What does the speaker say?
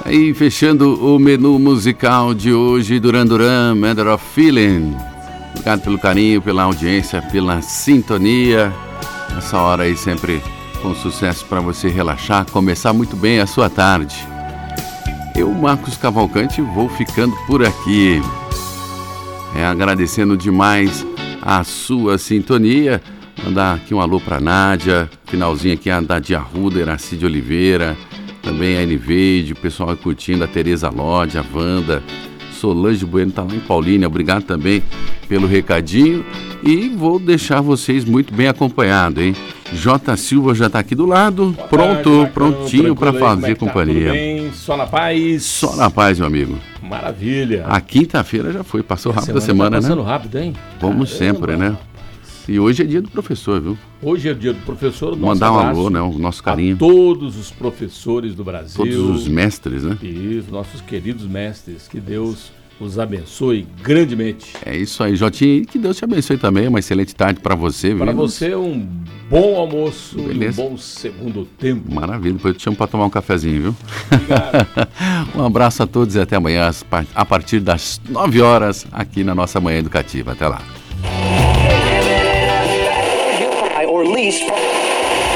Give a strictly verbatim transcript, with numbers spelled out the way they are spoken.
Aí, fechando o menu musical de hoje, Duran Duran, Matter of Feeling. Obrigado pelo carinho, pela audiência, pela sintonia. Essa hora aí sempre com sucesso para você relaxar, começar muito bem a sua tarde. Eu, Marcos Cavalcante, vou ficando por aqui. É, agradecendo demais a sua sintonia. Mandar aqui um alô para Nádia, finalzinho aqui a Dadi Arruda, Iraci de Oliveira, também a Eniveide, o pessoal curtindo, a Tereza Lodi, a Wanda, Solange Bueno tá lá em Paulínia, obrigado também pelo recadinho e vou deixar vocês muito bem acompanhados, hein? J. Silva já tá aqui do lado, boa pronto, tarde, prontinho para fazer tá? companhia. Tudo bem? Só na paz? Só na paz, meu amigo. Maravilha. A quinta-feira já foi, passou rápido a semana, semana tá passando né? rápido, hein? Como Caramba. sempre, né? E hoje é dia do professor, viu? Hoje é dia do professor. Nosso Mandar um alô, né? O nosso carinho. A todos os professores do Brasil. Todos os mestres, né? Isso, nossos queridos mestres. Que Deus os abençoe grandemente. É isso aí, Jotinha. E que Deus te abençoe também. Uma excelente tarde para você, viu? Para você, um bom almoço. Beleza. E um bom segundo tempo. Maravilha. Depois eu te chamo para tomar um cafezinho, viu? Obrigado. Um abraço a todos e até amanhã, a partir das nove horas, aqui na nossa Manhã Educativa. Até lá. Or lease